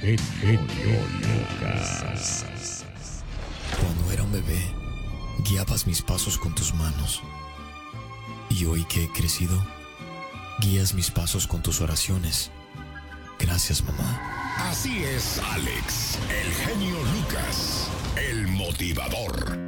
genio Lucas. Cuando era un bebé, guiabas mis pasos con tus manos. Y hoy que he crecido, guías mis pasos con tus oraciones. Gracias, mamá. Así es, Alex, el genio Lucas, el motivador.